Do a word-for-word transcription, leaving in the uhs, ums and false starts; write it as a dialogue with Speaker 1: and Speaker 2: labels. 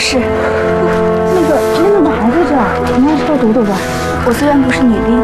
Speaker 1: 事。
Speaker 2: 那个真的还在这儿，你还是多读读吧。
Speaker 1: 我虽然不是女兵，